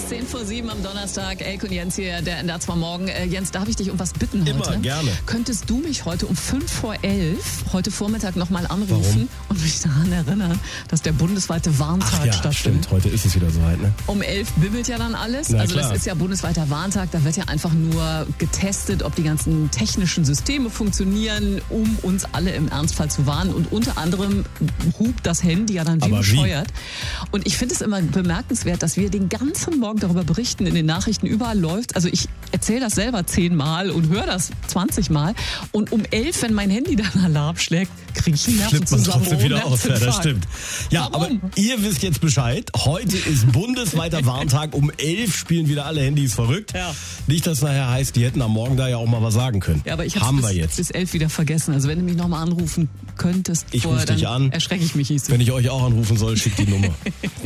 ist 6:10 am Donnerstag. Elke und Jens hier, der NDR2 Morgen. Jens, darf ich dich um was bitten heute? Immer, gerne. Könntest du mich heute um 11:05 heute Vormittag nochmal anrufen? Warum? Und mich daran erinnern, dass der bundesweite Warntag stattfindet? Stimmt, heute ist es wieder soweit, ne? Um 11 bimmelt ja dann alles. Na, also klar. das ist ja bundesweiter Warntag. Da wird ja einfach nur getestet, ob die ganzen technischen Systeme funktionieren, um uns alle im Ernstfall zu warnen. Und unter anderem hupt das Handy ja dann wie Aber bescheuert. Und ich finde es immer bemerkenswert, dass wir den ganzen Morgen darüber berichten, in den Nachrichten überall läuft. Also ich erzähle das selber 10-mal und höre das 20-mal. Und um 11, wenn mein Handy dann Alarm schlägt, kriege ich einen Flippt man trotzdem wieder auf, ja, das Herzinfarkt. stimmt. Ja, Warum? aber ihr wisst jetzt Bescheid. Heute ist bundesweiter Warntag. Um 11 spielen wieder alle Handys verrückt. Ja. Nicht, dass nachher heißt, die hätten am Morgen da ja auch mal was sagen können. Ja, aber ich Haben habe wir es jetzt. bis 11 wieder vergessen. Also wenn du mich nochmal anrufen könntest, Ich ruf dich dann an. erschrecke ich mich nicht so. Wenn ich euch auch anrufen soll, schickt die Nummer.